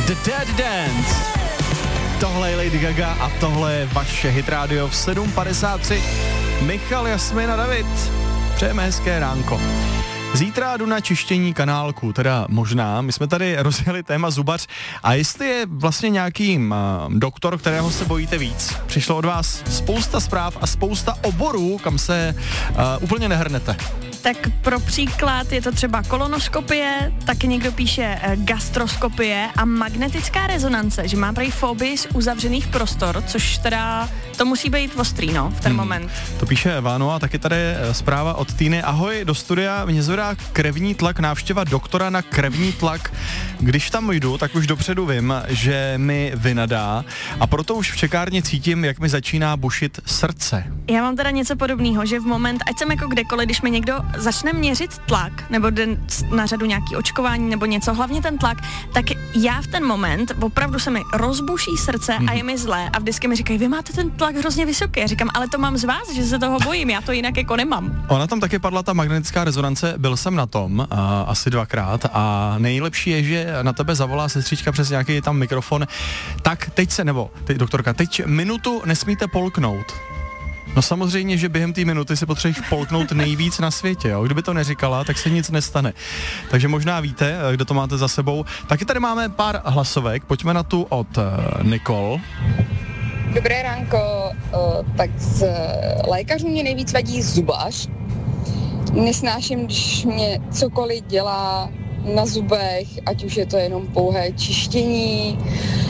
The Dead Dance. Tohle je Lady Gaga a tohle je vaše Hit Radio v 7:53. Michal, Jasmín a David. Přejeme hezké ránko. Zítra jdu na čištění kanálku, teda možná. My jsme tady rozjeli téma zubař a jestli je vlastně nějaký doktor, kterého se bojíte víc. Přišlo od vás spousta zpráv a spousta oborů, kam se úplně nehrnete. Tak pro příklad je to třeba kolonoskopie, taky někdo píše gastroskopie a magnetická rezonance, že má prý fobii z uzavřených prostor, což teda to musí být ostrý, no, v ten moment. To píše Váno a taky tady zpráva od Týny. Ahoj, do studia mě zvedá krevní tlak, návštěva doktora na krevní tlak. Když tam jdu, tak už dopředu vím, že mi vynadá a proto už v čekárně cítím, jak mi začíná bušit srdce. Já mám teda něco podobného, že v moment, ať jsem jako kdekoliv, když mi někdo začne měřit tlak, nebo jde na řadu nějaký očkování, nebo něco, hlavně ten tlak, tak já v ten moment opravdu se mi rozbuší srdce a je mi zlé a vždycky mi říkají, vy máte ten tlak hrozně vysoký. Já říkám, ale to mám z vás, že se toho bojím, já to jinak jako nemám. Ona tam taky padla ta magnetická rezonance, byl jsem na tom asi 2krát a nejlepší je, že na tebe zavolá sestřička přes nějaký tam mikrofon, tak teď doktorka, teď minutu nesmíte polknout. No samozřejmě, že během té minuty si potřebuješ polknout nejvíc na světě, jo? Kdyby to neříkala, tak se nic nestane. Takže možná víte, kdo to máte za sebou. Taky tady máme pár hlasovek, pojďme na tu od Nicole. Dobré ránko, tak z lékařů mě nejvíc vadí zubař. Nesnáším, když mě cokoliv dělá na zubech, ať už je to jenom pouhé čištění,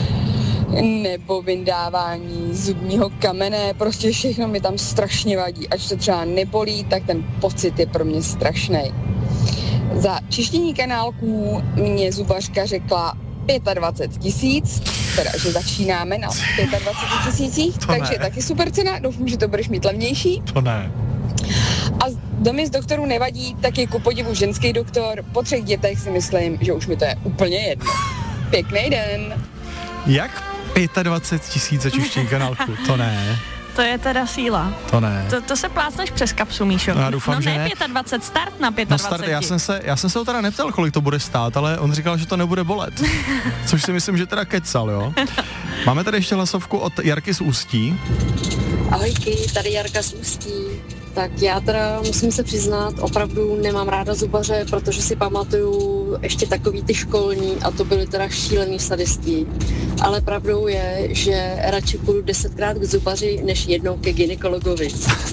nebo vyndávání zubního kamene, prostě všechno mi tam strašně vadí. Ať to třeba nebolí, tak ten pocit je pro mě strašný. Za čištění kanálků mě zubařka řekla 25 000, teda že začínáme na 25 000, takže taky super cena, doufám, že to budeš mít levnější. To ne. A domy z doktorů nevadí, tak je ku podivu ženský doktor. Po 3 dětech si myslím, že už mi to je úplně jedno. Pěkný den. Jak 25 000 za čištění kanálku? To ne. To je teda síla. To ne. To se plácneš přes kapsu, Míšo. No já doufám, že ne. 25, start na 25. No start, já jsem se ho teda neptal, kolik to bude stát, ale on říkal, že to nebude bolet. Což si myslím, že teda kecal, jo. Máme tady ještě hlasovku od Jarky z Ústí. Ahojky, tady Jarka z Ústí. Tak já teda musím se přiznat, opravdu nemám ráda zubaře, protože si pamatuju ještě takový ty školní a to byly teda šílený sadisti. Ale pravdou je, že radši půjdu 10krát k zubaři, než jednou ke gynekologovi.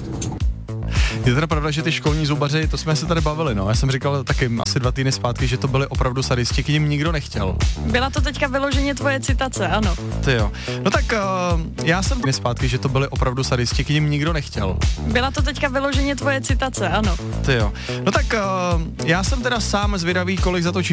Je teda pravda, že ty školní zubaři, to jsme se tady bavili, no. Já jsem říkal taky asi 2 týdny zpátky, že to byly opravdu sadisti, k nim nikdo nechtěl. Byla to teďka vyloženě tvoje citace, ano. Ty jo. No tak já jsem zpátky, že to byly opravdu sadisti, k nim nikdo nechtěl. Byla to teďka vyloženě tvoje citace, ano. Ty jo. No tak já jsem teda sám zvědavý, kolik za to